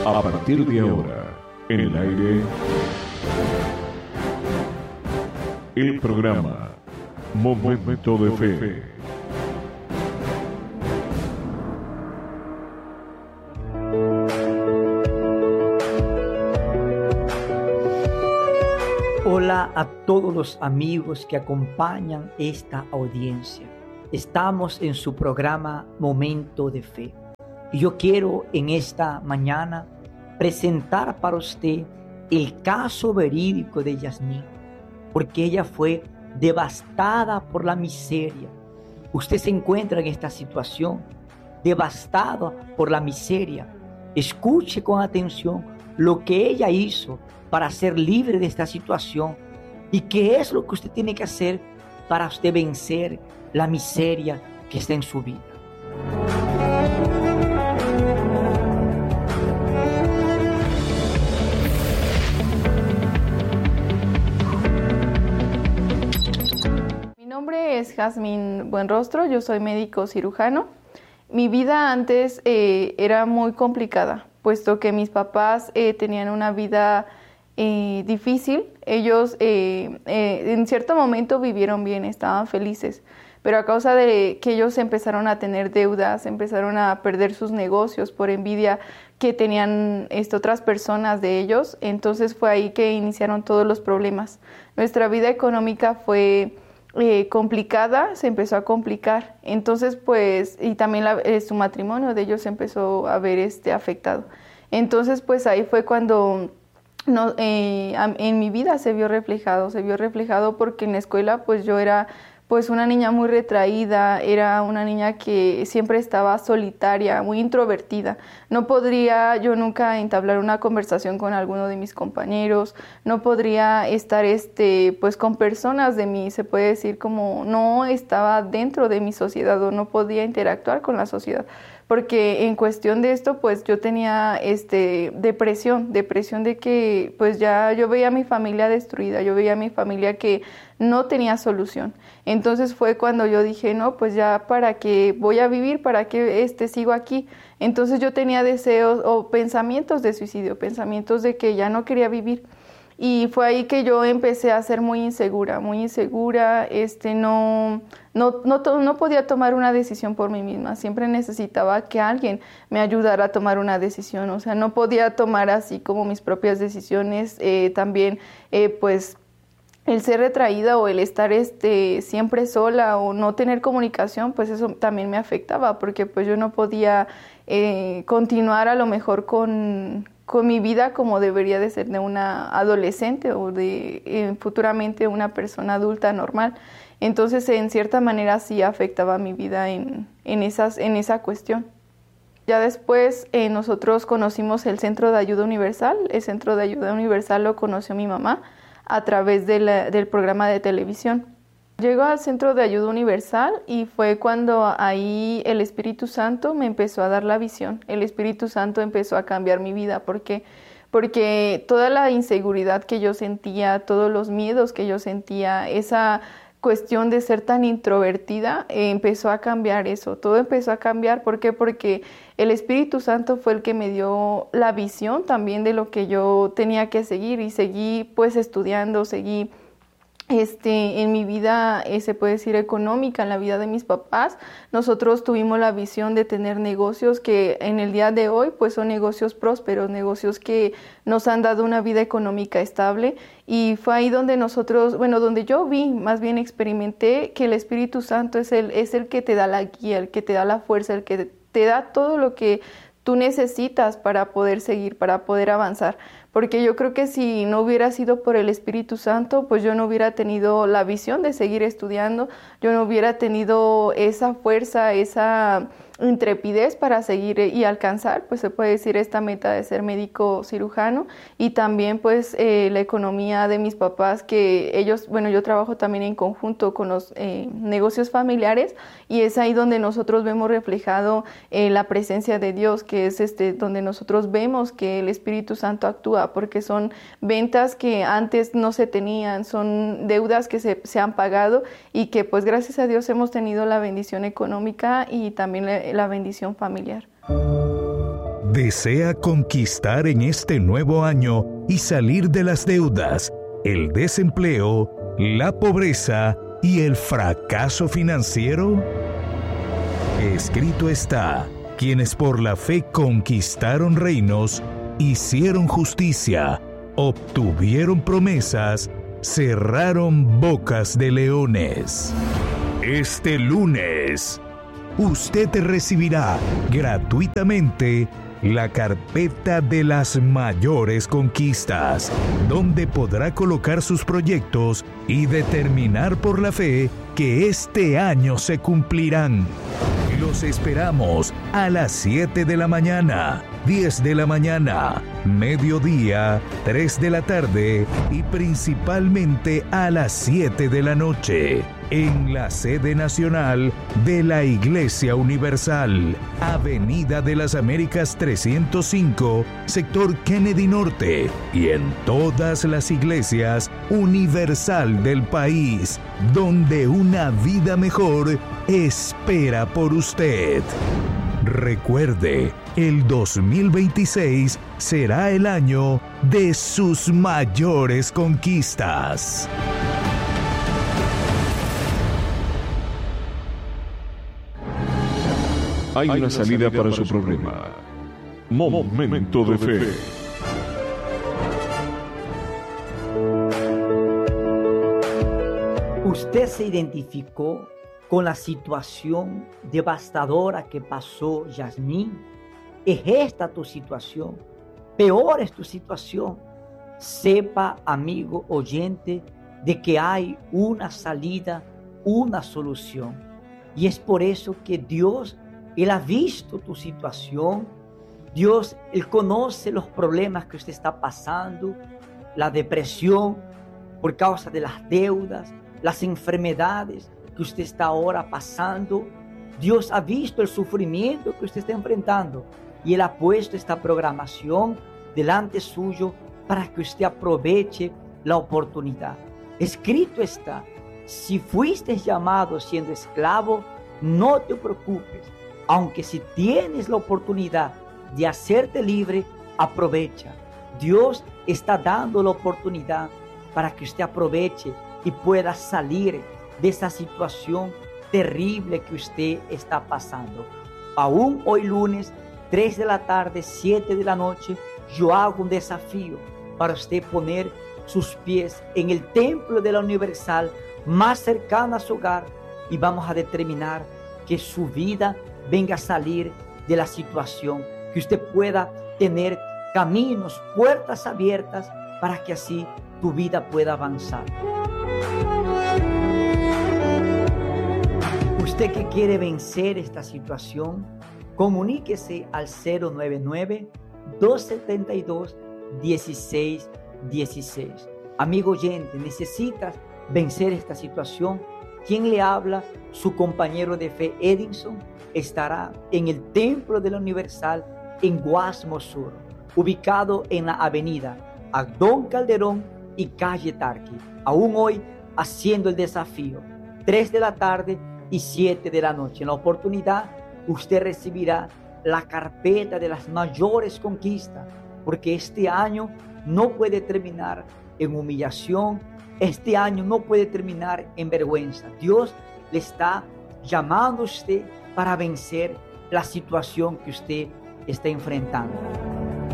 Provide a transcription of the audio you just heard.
A partir de ahora, en el aire, el programa Momento de Fe. Hola a todos los amigos que acompañan esta audiencia. Estamos en su programa Momento de Fe. Y yo quiero en esta mañana presentar para usted el caso verídico de Yasmín, porque ella fue devastada por la miseria. Usted se encuentra en esta situación, devastada por la miseria. Escuche con atención lo que ella hizo para ser libre de esta situación y qué es lo que usted tiene que hacer para usted vencer la miseria que está en su vida. Mi nombre es Jazmín Buenrostro, yo soy médico cirujano. Mi vida antes era muy complicada, puesto que mis papás tenían una vida difícil. Ellos en cierto momento vivieron bien, estaban felices, pero a causa de que ellos empezaron a tener deudas, empezaron a perder sus negocios por envidia que tenían otras personas de ellos, entonces fue ahí que iniciaron todos los problemas. Nuestra vida económica fue complicada, se empezó a complicar, entonces pues, y también su matrimonio de ellos se empezó a ver afectado. Entonces pues ahí fue cuando en mi vida se vio reflejado porque en la escuela pues yo era pues una niña muy retraída, era una niña que siempre estaba solitaria, muy introvertida. No podría yo nunca entablar una conversación con alguno de mis compañeros, no podría estar pues con personas de mí, se puede decir como no estaba dentro de mi sociedad o no podía interactuar con la sociedad. Porque en cuestión de esto, pues yo tenía depresión de que pues ya yo veía a mi familia destruida, yo veía a mi familia que no tenía solución. Entonces fue cuando yo dije, no, pues ya para qué voy a vivir, para qué sigo aquí. Entonces yo tenía deseos o pensamientos de suicidio, pensamientos de que ya no quería vivir. Y fue ahí que yo empecé a ser muy insegura, no podía tomar una decisión por mí misma, siempre necesitaba que alguien me ayudara a tomar una decisión, o sea, no podía tomar así como mis propias decisiones, también pues el ser retraída o el estar siempre sola o no tener comunicación, pues eso también me afectaba, porque pues yo no podía continuar a lo mejor con mi vida como debería de ser de una adolescente o de futuramente una persona adulta normal. Entonces, en cierta manera sí afectaba mi vida en esa cuestión. Ya después nosotros conocimos el Centro de Ayuda Universal. El Centro de Ayuda Universal lo conoció mi mamá a través del programa de televisión. Llego al Centro de Ayuda Universal y fue cuando ahí el Espíritu Santo me empezó a dar la visión. El Espíritu Santo empezó a cambiar mi vida. ¿Por qué? Porque toda la inseguridad que yo sentía, todos los miedos que yo sentía, esa cuestión de ser tan introvertida, empezó a cambiar eso. Todo empezó a cambiar. ¿Por qué? Porque el Espíritu Santo fue el que me dio la visión también de lo que yo tenía que seguir y seguí pues estudiando, seguí en mi vida, se puede decir económica, en la vida de mis papás. Nosotros tuvimos la visión de tener negocios que en el día de hoy pues son negocios prósperos, negocios que nos han dado una vida económica estable, y fue ahí donde donde yo vi, más bien experimenté que el Espíritu Santo es el que te da la guía, el que te da la fuerza, el que te da todo lo que tú necesitas para poder seguir, para poder avanzar. Porque yo creo que si no hubiera sido por el Espíritu Santo, pues yo no hubiera tenido la visión de seguir estudiando, yo no hubiera tenido esa fuerza, esa intrepidez para seguir y alcanzar, pues se puede decir, esta meta de ser médico cirujano, y también pues la economía de mis papás, que ellos, yo trabajo también en conjunto con los negocios familiares, y es ahí donde nosotros vemos reflejado la presencia de Dios, que es donde nosotros vemos que el Espíritu Santo actúa, porque son ventas que antes no se tenían, son deudas que se han pagado, y que pues gracias a Dios hemos tenido la bendición económica y también la bendición familiar. ¿Desea conquistar en este nuevo año y salir de las deudas, el desempleo, la pobreza y el fracaso financiero? Escrito está: quienes por la fe conquistaron reinos, hicieron justicia, obtuvieron promesas, cerraron bocas de leones. Este lunes, usted recibirá gratuitamente la carpeta de las mayores conquistas, donde podrá colocar sus proyectos y determinar por la fe que este año se cumplirán. Los esperamos a las 7 de la mañana, 10 de la mañana, mediodía, 3 de la tarde y principalmente a las 7 de la noche, en la sede nacional de la Iglesia Universal, Avenida de las Américas 305, sector Kennedy Norte, y en todas las iglesias universal del país, donde una vida mejor espera por usted. Recuerde, el 2026 será el año de sus mayores conquistas. Hay una salida para su problema. Momento de fe. Usted se identificó con la situación devastadora que pasó Yasmín. ¿Es esta tu situación? Peor es tu situación. Sepa, amigo oyente, de que hay una salida, una solución. Y es por eso que Dios, Él ha visto tu situación. Dios, Él conoce los problemas que usted está pasando, la depresión por causa de las deudas, las enfermedades que usted está ahora pasando. Dios ha visto el sufrimiento que usted está enfrentando y Él ha puesto esta programación delante suyo para que usted aproveche la oportunidad. Escrito está: si fuiste llamado siendo esclavo, no te preocupes. Aunque si tienes la oportunidad de hacerte libre, aprovecha. Dios está dando la oportunidad para que usted aproveche y pueda salir de esa situación terrible que usted está pasando. Aún hoy lunes, 3 de la tarde, 7 de la noche, yo hago un desafío para usted poner sus pies en el templo de la Universal más cercano a su hogar y vamos a determinar que su vida venga a salir de la situación, que usted pueda tener caminos, puertas abiertas para que así tu vida pueda avanzar. Usted que quiere vencer esta situación, comuníquese al 099-272-1616. Amigo oyente, necesitas vencer esta situación. ¿Quién le habla? Su compañero de fe, Edinson, estará en el Templo de la Universal en Guasmo Sur, ubicado en la avenida Abdón Calderón y calle Tarqui. Aún hoy haciendo el desafío, 3 de la tarde y 7 de la noche. En la oportunidad, usted recibirá la carpeta de las mayores conquistas, porque este año no puede terminar en humillación, este año no puede terminar en vergüenza. Dios le está llamando a usted para vencer la situación que usted está enfrentando.